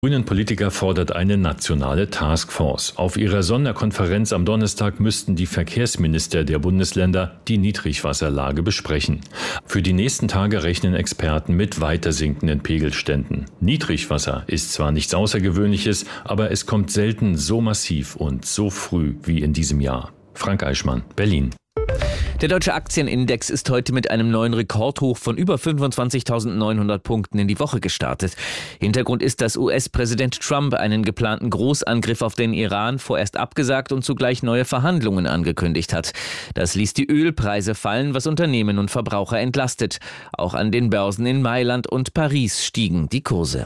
Grünen Politiker fordert eine nationale Taskforce. Auf ihrer Sonderkonferenz am Donnerstag müssten die Verkehrsminister der Bundesländer die Niedrigwasserlage besprechen. Für die nächsten Tage rechnen Experten mit weiter sinkenden Pegelständen. Niedrigwasser ist zwar nichts Außergewöhnliches, aber es kommt selten so massiv und so früh wie in diesem Jahr. Frank Eichmann, Berlin. Der deutsche Aktienindex ist heute mit einem neuen Rekordhoch von über 25.900 Punkten in die Woche gestartet. Hintergrund ist, dass US-Präsident Trump einen geplanten Großangriff auf den Iran vorerst abgesagt und zugleich neue Verhandlungen angekündigt hat. Das ließ die Ölpreise fallen, was Unternehmen und Verbraucher entlastet. Auch an den Börsen in Mailand und Paris stiegen die Kurse.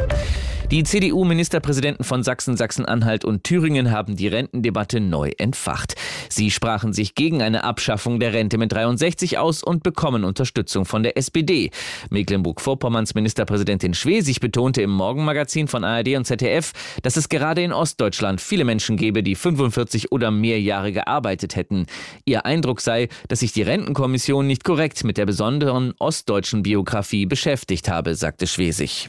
Die CDU-Ministerpräsidenten von Sachsen, Sachsen-Anhalt und Thüringen haben die Rentendebatte neu entfacht. Sie sprachen sich gegen eine Abschaffung der Rente mit 63 aus und bekommen Unterstützung von der SPD. Mecklenburg-Vorpommerns Ministerpräsidentin Schwesig betonte im Morgenmagazin von ARD und ZDF, dass es gerade in Ostdeutschland viele Menschen gebe, die 45 oder mehr Jahre gearbeitet hätten. Ihr Eindruck sei, dass sich die Rentenkommission nicht korrekt mit der besonderen ostdeutschen Biografie beschäftigt habe, sagte Schwesig.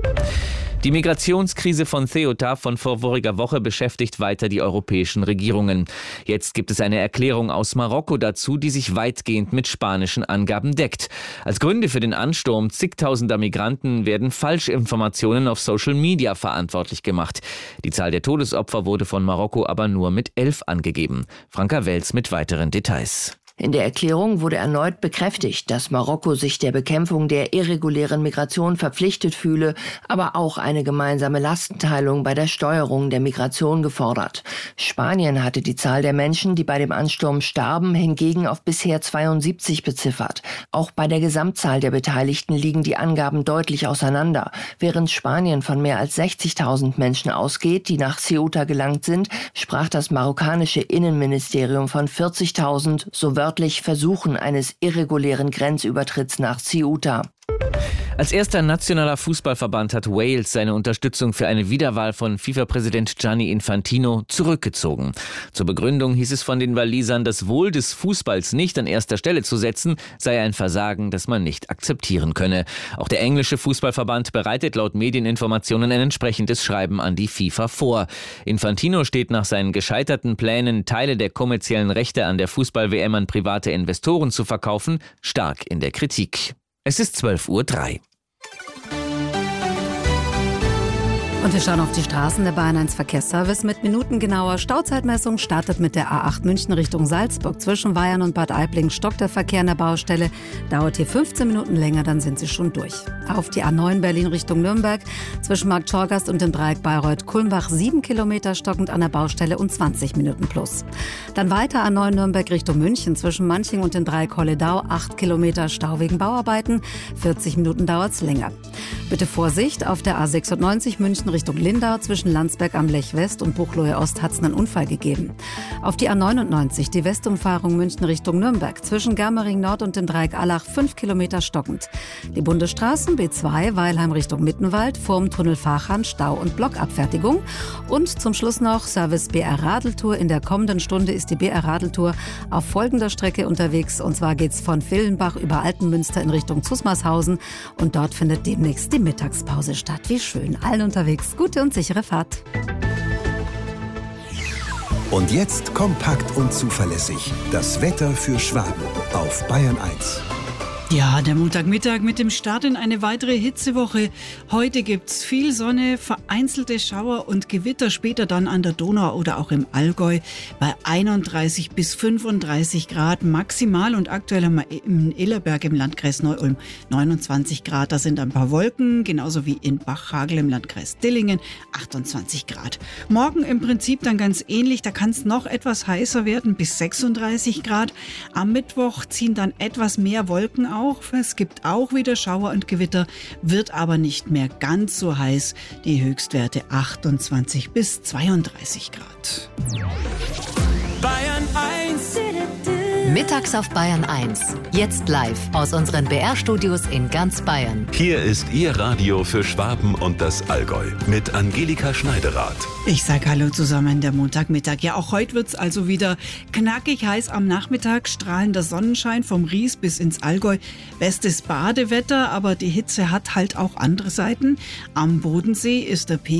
Die Migrationskrise von Ceuta von vorvoriger Woche beschäftigt weiter die europäischen Regierungen. Jetzt gibt es eine Erklärung aus Marokko dazu, die sich weitgehend mit spanischen Angaben deckt. Als Gründe für den Ansturm zigtausender Migranten werden Falschinformationen auf Social Media verantwortlich gemacht. Die Zahl der Todesopfer wurde von Marokko aber nur mit 11 angegeben. Franka Welz mit weiteren Details. In der Erklärung wurde erneut bekräftigt, dass Marokko sich der Bekämpfung der irregulären Migration verpflichtet fühle, aber auch eine gemeinsame Lastenteilung bei der Steuerung der Migration gefordert. Spanien hatte die Zahl der Menschen, die bei dem Ansturm starben, hingegen auf bisher 72 beziffert. Auch bei der Gesamtzahl der Beteiligten liegen die Angaben deutlich auseinander. Während Spanien von mehr als 60.000 Menschen ausgeht, die nach Ceuta gelangt sind, sprach das marokkanische Innenministerium von 40.000, so wörtlich Versuchen eines irregulären Grenzübertritts nach Ceuta. Als erster nationaler Fußballverband hat Wales seine Unterstützung für eine Wiederwahl von FIFA-Präsident Gianni Infantino zurückgezogen. Zur Begründung hieß es von den Walisern, das Wohl des Fußballs nicht an erster Stelle zu setzen, sei ein Versagen, das man nicht akzeptieren könne. Auch der englische Fußballverband bereitet laut Medieninformationen ein entsprechendes Schreiben an die FIFA vor. Infantino steht nach seinen gescheiterten Plänen, Teile der kommerziellen Rechte an der Fußball-WM an private Investoren zu verkaufen, stark in der Kritik. Es ist 12:03 Uhr. Und wir schauen auf die Straßen. Der Bayern 1 Verkehrsservice mit minutengenauer Stauzeitmessung startet mit der A8 München Richtung Salzburg. Zwischen Weyern und Bad Aibling stockt der Verkehr an der Baustelle. Dauert hier 15 Minuten länger, dann sind Sie schon durch. Auf die A9 Berlin Richtung Nürnberg. Zwischen Markt Schorgast und dem Dreieck Bayreuth-Kulmbach 7 Kilometer stockend an der Baustelle und 20 Minuten plus. Dann weiter A9 Nürnberg Richtung München. Zwischen Manching und dem Dreieck Holledau 8 Kilometer Stau wegen Bauarbeiten. 40 Minuten dauert es länger. Bitte Vorsicht, auf der A96 München Richtung Lindau zwischen Landsberg am Lech West und Buchloe Ost hat es einen Unfall gegeben. Auf die A99 die Westumfahrung München Richtung Nürnberg zwischen Germering Nord und dem Dreieck Allach 5 Kilometer stockend. Die Bundesstraßen B2 Weilheim Richtung Mittenwald vorm Tunnel Fahrhahn Stau und Blockabfertigung. Und zum Schluss noch Service BR Radeltour. In der kommenden Stunde ist die BR Radeltour auf folgender Strecke unterwegs. Und zwar geht's von Villenbach über Altenmünster in Richtung Zusmarshausen. Und dort findet demnächst die Mittagspause statt. Wie schön. Allen unterwegs gute und sichere Fahrt. Und jetzt kompakt und zuverlässig. Das Wetter für Schwaben auf Bayern 1. Ja, der Montagmittag mit dem Start in eine weitere Hitzewoche. Heute gibt's viel Sonne, vereinzelte Schauer und Gewitter, später dann an der Donau oder auch im Allgäu bei 31 bis 35 Grad maximal. Und aktuell haben wir in Illerberg im Landkreis Neu-Ulm 29 Grad. Da sind ein paar Wolken, genauso wie in Bachhagel im Landkreis Dillingen 28 Grad. Morgen im Prinzip dann ganz ähnlich, da kann es noch etwas heißer werden, bis 36 Grad. Am Mittwoch ziehen dann etwas mehr Wolken auf. Es gibt auch wieder Schauer und Gewitter, wird aber nicht mehr ganz so heiß. Die Höchstwerte 28 bis 32 Grad. Bayern 1 Mittags auf Bayern 1. Jetzt live aus unseren BR-Studios in ganz Bayern. Hier ist Ihr Radio für Schwaben und das Allgäu mit Angelika Schneiderath. Ich sage Hallo zusammen, der Montagmittag. Ja, auch heute wird's also wieder knackig heiß am Nachmittag. Strahlender Sonnenschein vom Ries bis ins Allgäu. Bestes Badewetter, aber die Hitze hat halt auch andere Seiten. Am Bodensee ist der Pegel